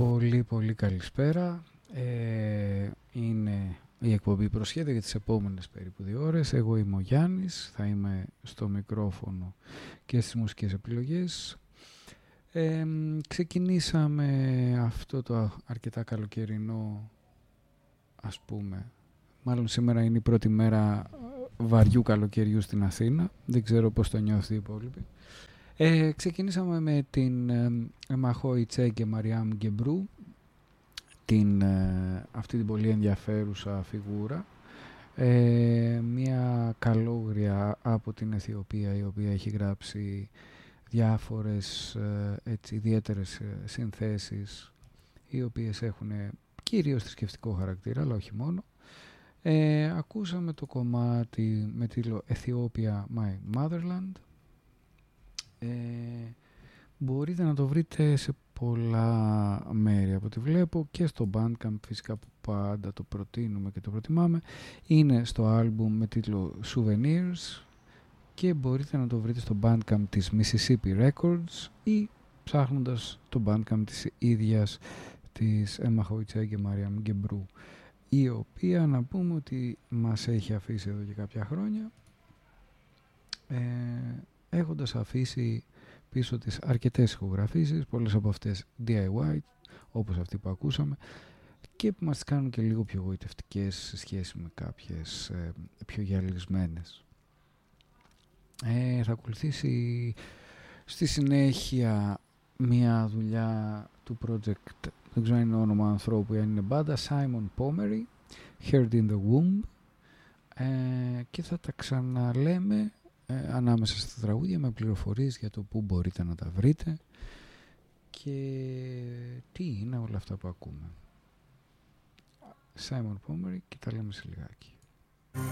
Πολύ πολύ καλησπέρα. Είναι η εκπομπή προσχέδιο για τις επόμενες περίπου 2 ώρες. Εγώ είμαι ο Γιάννης, θα είμαι στο μικρόφωνο και στις μουσικές επιλογές. Ξεκινήσαμε αυτό το αρκετά καλοκαιρινό, ας πούμε, μάλλον σήμερα είναι η πρώτη μέρα βαριού καλοκαιριού στην Αθήνα. Δεν ξέρω πώς το νιώθει οι υπόλοιποι. Ξεκινήσαμε με την Εμαχόη Τσέ και Μαριάμ Γκεμπρού, αυτή την πολύ ενδιαφέρουσα φιγούρα, μια καλόγρια από την Αιθιοπία, η οποία έχει γράψει διάφορες ιδιαίτερες συνθέσεις, οι οποίες έχουν κυρίως θρησκευτικό χαρακτήρα, αλλά όχι μόνο. Ακούσαμε το κομμάτι με τίτλο Ethiopia My Motherland. Μπορείτε να το βρείτε σε πολλά μέρη από ό,τι βλέπω, και στο Bandcamp φυσικά, που πάντα το προτείνουμε και το προτιμάμε. Είναι στο άλμπουμ με τίτλο Souvenirs και μπορείτε να το βρείτε στο Bandcamp της Mississippi Records ή ψάχνοντας το Bandcamp της ίδιας της Εμαχόη Τσέ και Μαριάμ Γκεμπρού, η οποία να πούμε ότι μας έχει αφήσει εδώ και κάποια χρόνια, έχοντας αφήσει πίσω της αρκετές ηχογραφήσεις, πολλές από αυτές DIY, όπως αυτή που ακούσαμε, και που μας κάνουν και λίγο πιο γοητευτικές σε σχέση με κάποιες πιο γυαλισμένες. Θα ακολουθήσει στη συνέχεια μια δουλειά του project, δεν ξέρω αν είναι όνομα ανθρώπου ή αν είναι μπάντα, Simon Pomery, Heard in the Womb, και θα τα ξαναλέμε ανάμεσα στα τραγούδια με πληροφορίες για το πού μπορείτε να τα βρείτε και τι είναι όλα αυτά που ακούμε. Simon Pomery, και τα λέμε σε λιγάκι.